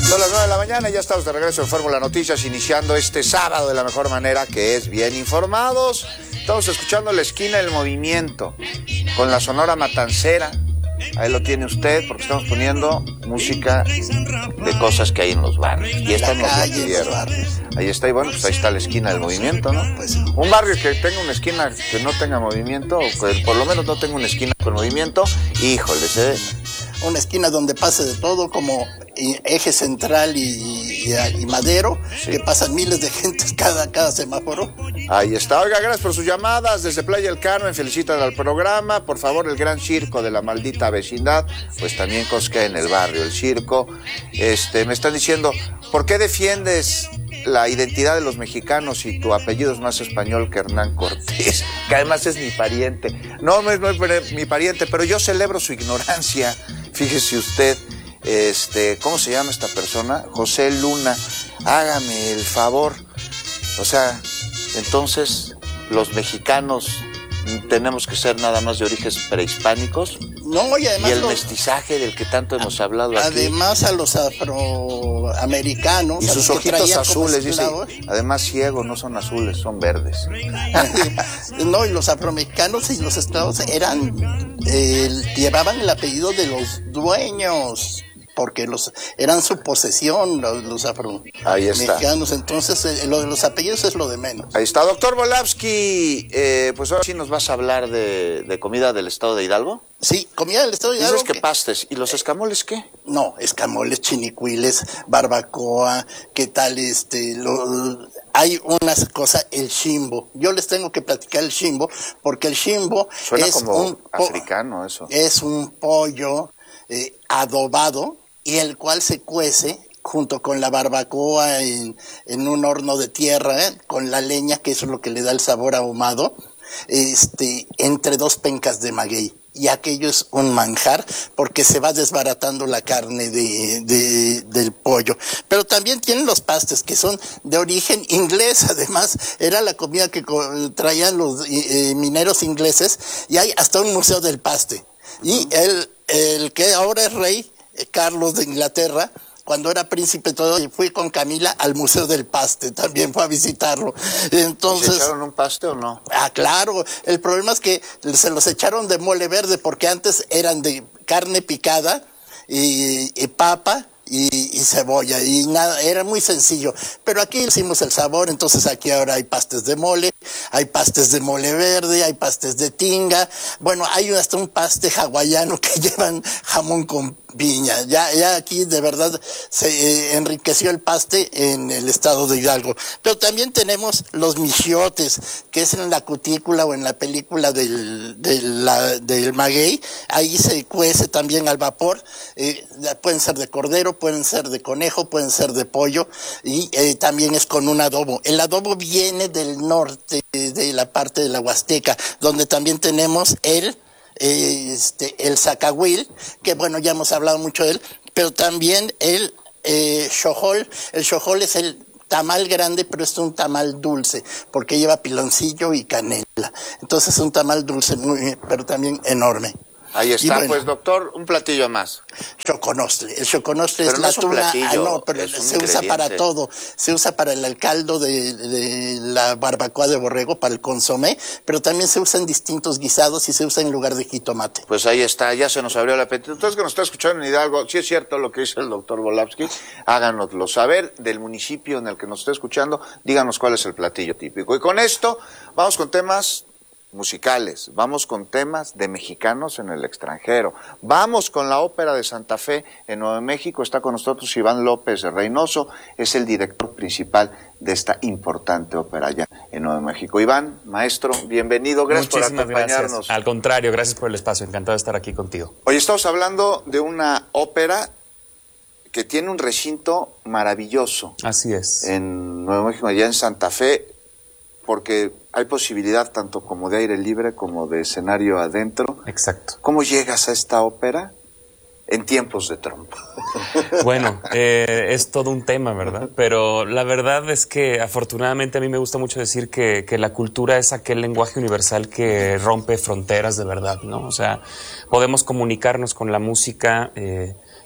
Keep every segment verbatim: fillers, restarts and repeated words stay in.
Son las nueve de la mañana y ya estamos de regreso en Fórmula Noticias, iniciando este sábado de la mejor manera, que es bien informados. Estamos escuchando La Esquina del Movimiento con la Sonora Matancera. Ahí lo tiene usted, porque estamos poniendo música de cosas que hay en los barrios. Y esta nos la pidieron. Ahí está, y bueno, pues ahí está La Esquina del Movimiento, ¿no? Pues un barrio que tenga una esquina que no tenga movimiento, o que por lo menos no tenga una esquina con movimiento, híjole, se... Una esquina donde pase de todo, como eje central y, y, y Madero, sí, que pasan miles de gentes cada, cada semáforo. Ahí está. Oiga, gracias por sus llamadas desde Playa del Carmen, felicitan al programa. Por favor, el gran circo de la maldita vecindad, pues también cosquea en el barrio, el circo. Este, me están diciendo, ¿por qué defiendes la identidad de los mexicanos y tu apellido es más español que Hernán Cortés, que además es mi pariente? No, no es, no es mi pariente, pero yo celebro su ignorancia. Fíjese usted, este, ¿cómo se llama esta persona? José Luna, hágame el favor. O sea, entonces, los mexicanos tenemos que ser nada más de orígenes prehispánicos. No, y además... Y el los, mestizaje del que tanto hemos hablado aquí. Además a los afroamericanos... Y a sus los que ojitos azules, dice. esclavos. Además ciegos, no son azules, son verdes. No, y los afroamericanos y los esclavos eran... Eh, llevaban el apellido de los dueños, porque los eran su posesión, los, los afromexicanos. Entonces, eh, lo de los apellidos es lo de menos. Ahí está, doctor Volavsky. Eh, pues ahora sí nos vas a hablar de, de comida del estado de Hidalgo. Sí, comida del estado de Hidalgo. Dices que, que pastes. ¿Y los escamoles qué? No, escamoles, chinicuiles, barbacoa, ¿qué tal este? Lo, hay unas cosas, el chimbo. Yo les tengo que platicar el chimbo, porque el chimbo suena es como un africano, eso. Es un pollo eh, adobado, y el cual se cuece junto con la barbacoa en, en un horno de tierra, ¿eh? Con la leña, que eso es lo que le da el sabor ahumado, este, entre dos pencas de maguey. Y aquello es un manjar, porque se va desbaratando la carne de, de, del pollo. Pero también tienen los pastes, que son de origen inglés. Además, era la comida que traían los eh, mineros ingleses, y hay hasta un museo del paste. Y el, el que ahora es rey, Carlos de Inglaterra, cuando era príncipe todo, y fui con Camila al Museo del Paste, también fue a visitarlo. Entonces, ¿se echaron un paste o no? Ah, claro, el problema es que se los echaron de mole verde, porque antes eran de carne picada y, y papa y, y cebolla, y nada, era muy sencillo. Pero aquí hicimos el sabor, entonces aquí ahora hay pastes de mole, hay pastes de mole verde, hay pastes de tinga. Bueno, hay hasta un paste hawaiano que llevan jamón con piña. Ya, ya aquí de verdad se eh, enriqueció el paste en el estado de Hidalgo. Pero también tenemos los michiotes, que es en la cutícula o en la película del, del, la, del maguey. Ahí se cuece también al vapor. Eh, pueden ser de cordero, pueden ser de conejo, pueden ser de pollo, y eh, también es con un adobo. El adobo viene del norte, de la parte de la Huasteca, donde también tenemos el Este, el zacahuil, que bueno, ya hemos hablado mucho de él, pero también el eh, xojol. El xojol es el tamal grande, pero es un tamal dulce, porque lleva piloncillo y canela. Entonces es un tamal dulce, muy, pero también enorme. Ahí está, bueno, pues doctor, un platillo más. Choconostle. El choconostle pero es no la es un tuna, platillo, ah, no, pero se usa para todo. Se usa para el caldo de, de la barbacoa de borrego, para el consomé, pero también se usa en distintos guisados y se usa en lugar de jitomate. Pues ahí está, ya se nos abrió el apetito. Entonces, que nos está escuchando en Hidalgo, si es cierto lo que dice el doctor Volavsky, háganoslo saber del municipio en el que nos está escuchando, díganos cuál es el platillo típico. Y con esto, vamos con temas musicales, vamos con temas de mexicanos en el extranjero, vamos con la Ópera de Santa Fe en Nuevo México. Está con nosotros Iván López Reynoso, es el director principal de esta importante ópera allá en Nuevo México. Iván, maestro, bienvenido, gracias Muchísimas por acompañarnos. Gracias. Al contrario, gracias por el espacio, encantado de estar aquí contigo. Hoy estamos hablando de una ópera que tiene un recinto maravilloso. Así es. En Nuevo México, allá en Santa Fe, porque hay posibilidad tanto como de aire libre como de escenario adentro. Exacto. ¿Cómo llegas a esta ópera en tiempos de Trump? Bueno, eh, es todo un tema, ¿verdad? Pero la verdad es que afortunadamente a mí me gusta mucho decir que, que la cultura es aquel lenguaje universal que rompe fronteras de verdad, ¿no? O sea, podemos comunicarnos con la música eh,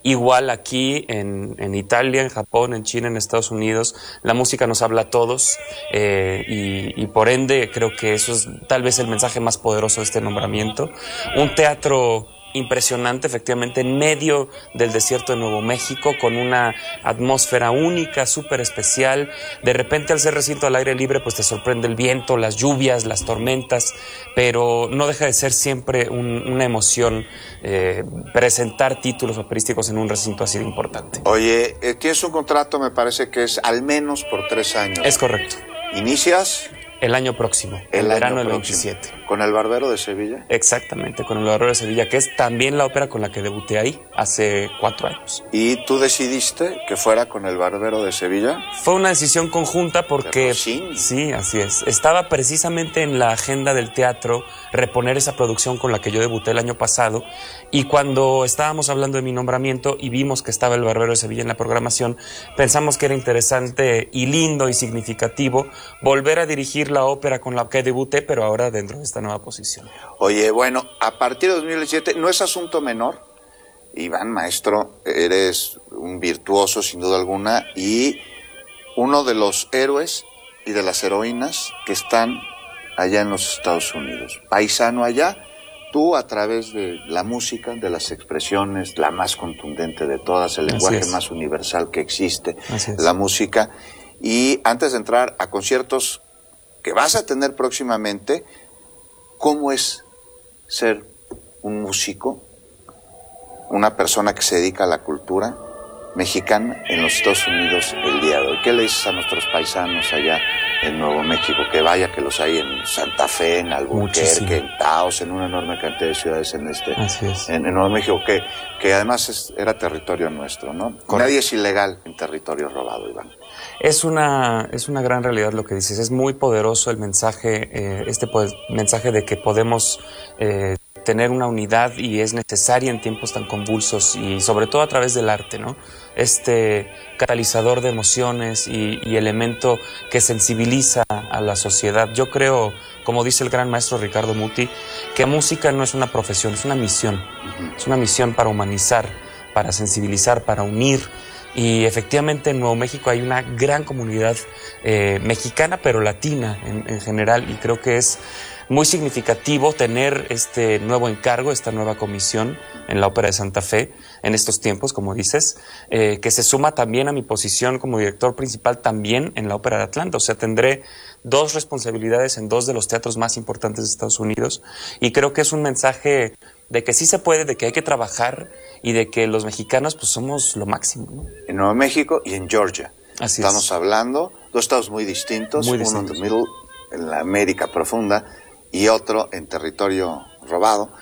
Igual aquí en, en Italia, en Japón, en China, en Estados Unidos, la música nos habla a todos eh, y, y por ende creo que eso es tal vez el mensaje más poderoso de este nombramiento. Un teatro impresionante, efectivamente, en medio del desierto de Nuevo México, con una atmósfera única, súper especial. De repente, al ser recinto al aire libre, pues te sorprende el viento, las lluvias, las tormentas, pero no deja de ser siempre un, una emoción eh, presentar títulos operísticos en un recinto así de importante. Oye, eh, tienes un contrato, me parece que es al menos por tres años. Es correcto. ¿Inicias? El año próximo, el en verano del próximo. veintisiete. ¿Con El Barbero de Sevilla? Exactamente, con El Barbero de Sevilla, que es también la ópera con la que debuté ahí hace cuatro años. ¿Y tú decidiste que fuera con El Barbero de Sevilla? Fue una decisión conjunta porque... Sí, así es. Estaba precisamente en la agenda del teatro reponer esa producción con la que yo debuté el año pasado, y cuando estábamos hablando de mi nombramiento y vimos que estaba El Barbero de Sevilla en la programación, pensamos que era interesante y lindo y significativo volver a dirigir la ópera con la que debuté, pero ahora dentro de esta nueva posición. Oye, bueno, a partir de dos mil diecisiete no es asunto menor. Iván, maestro, eres un virtuoso sin duda alguna y uno de los héroes y de las heroínas que están allá en los Estados Unidos. Paisano allá, tú a través de la música, de las expresiones, la más contundente de todas, el lenguaje más universal que existe, la música. Y antes de entrar a conciertos que vas a tener próximamente, ¿cómo es ser un músico, una persona que se dedica a la cultura mexicana en los Estados Unidos el día de hoy? ¿Qué le dices a nuestros paisanos allá en Nuevo México? Que vaya, que los hay en Santa Fe, en Albuquerque, Muchísimo. en Taos, en una enorme cantidad de ciudades en este, en, en Nuevo México, que, que además es, era territorio nuestro, ¿no? Correcto. Nadie es ilegal en territorio robado, Iván. Es una, es una gran realidad lo que dices. Es muy poderoso el mensaje, eh, este pues, mensaje de que podemos eh, tener una unidad y es necesaria en tiempos tan convulsos y sobre todo a través del arte, ¿no? Este catalizador de emociones y, y elemento que sensibiliza a la sociedad. Yo creo, como dice el gran maestro Ricardo Muti, que música no es una profesión, es una misión. Uh-huh. Es una misión para humanizar, para sensibilizar, para unir. Y efectivamente en Nuevo México hay una gran comunidad eh, mexicana, pero latina en, en general, y creo que es muy significativo tener este nuevo encargo, esta nueva comisión en la Ópera de Santa Fe en estos tiempos, como dices, eh, que se suma también a mi posición como director principal también en la Ópera de Atlanta. O sea, tendré dos responsabilidades en dos de los teatros más importantes de Estados Unidos, y creo que es un mensaje de que sí se puede, de que hay que trabajar y de que los mexicanos pues somos lo máximo, ¿no? En Nuevo México y en Georgia. Así Estamos es. hablando, dos estados muy distintos, muy uno distintos. en the middle, en la América profunda, y otro en territorio robado.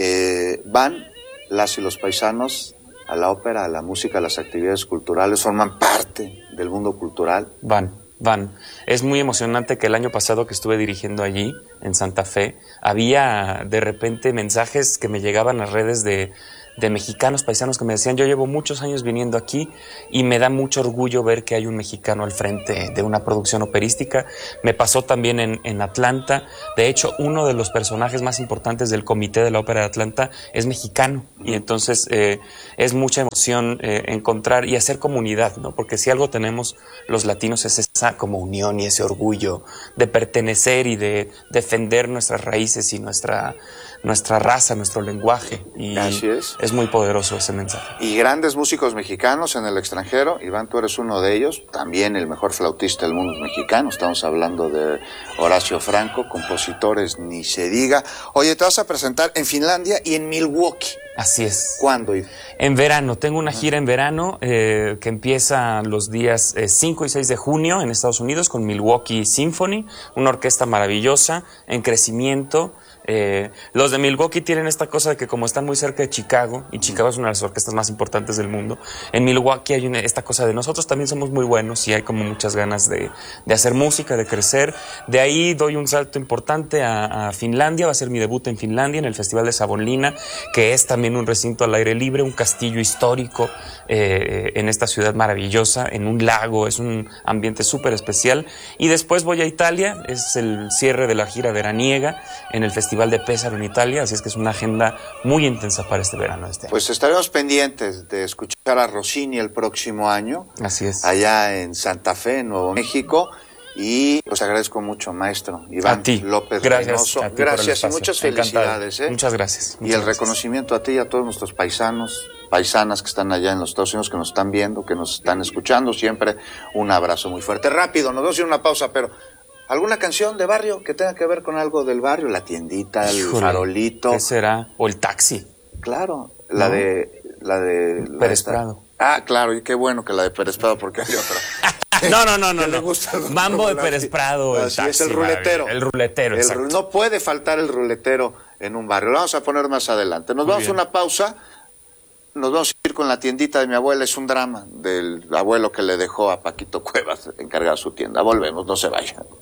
Eh, van las y los paisanos a la ópera, a la música, a las actividades culturales, forman parte del mundo cultural. Van. Van. Es muy emocionante que el año pasado que estuve dirigiendo allí, en Santa Fe, había de repente mensajes que me llegaban a redes de, de mexicanos paisanos que me decían: yo llevo muchos años viniendo aquí y me da mucho orgullo ver que hay un mexicano al frente de una producción operística. Me pasó también en, en Atlanta. De hecho, uno de los personajes más importantes del comité de la Ópera de Atlanta es mexicano, y entonces eh, es mucha emoción eh, encontrar y hacer comunidad, ¿no? Porque si algo tenemos los latinos es esa como unión y ese orgullo de pertenecer y de defender nuestras raíces y nuestra, nuestra raza, nuestro lenguaje. Y Así es. Es muy poderoso ese mensaje. Y grandes músicos mexicanos en el extranjero. Iván, tú eres uno de ellos. También el mejor flautista del mundo mexicano. Estamos hablando de Horacio Franco, compositores ni se diga. Oye, te vas a presentar en Finlandia y en Milwaukee. Así es. ¿Cuándo, Iván? En verano. Tengo una gira en verano eh, que empieza los días eh, cinco y seis de junio en Estados Unidos con Milwaukee Symphony, una orquesta maravillosa, en crecimiento. Eh, los de Milwaukee tienen esta cosa de que como están muy cerca de Chicago, y Chicago es una de las orquestas más importantes del mundo, en Milwaukee hay una, esta cosa de nosotros también somos muy buenos y hay como muchas ganas de, de hacer música, de crecer. De ahí doy un salto importante a, a Finlandia. Va a ser mi debut en Finlandia, en el Festival de Savonlinna, que es también un recinto al aire libre, un castillo histórico eh, en esta ciudad maravillosa, en un lago. Es un ambiente súper especial. Y después voy a Italia, es el cierre de la gira veraniega en el Festival Festival de Pesaro en Italia, así es que es una agenda muy intensa para este verano. Este pues estaremos pendientes de escuchar a Rossini el próximo año. Así es. Allá en Santa Fe, Nuevo México. Y pues agradezco mucho, maestro Iván a ti. López Gracias, Reynoso. a ti Gracias por el y muchas espacio. felicidades. ¿eh? Muchas gracias. Muchas y el gracias. reconocimiento a ti y a todos nuestros paisanos, paisanas que están allá en los Estados Unidos, que nos están viendo, que nos están escuchando. Siempre un abrazo muy fuerte. Rápido, nos vamos a ir a una pausa, pero ¿alguna canción de barrio que tenga que ver con algo del barrio? La tiendita, el Híjole, farolito. ¿qué será? O el taxi. Claro, la ¿No? de... La de la Pérez esta. Prado. Ah, claro, y qué bueno que la de Pérez Prado, porque hay otra. No, no, no, no. Que le no. gusta el Mambo de la- Pérez Prado. El Así taxi, es, el ruletero. maravilla. El ruletero, El exacto. ru- no puede faltar el ruletero en un barrio. Lo vamos a poner más adelante. Nos Muy vamos a bien. una pausa. Nos vamos a ir con la tiendita de mi abuela. Es un drama del abuelo que le dejó a Paquito Cuevas encargar su tienda. Volvemos, no se vayan.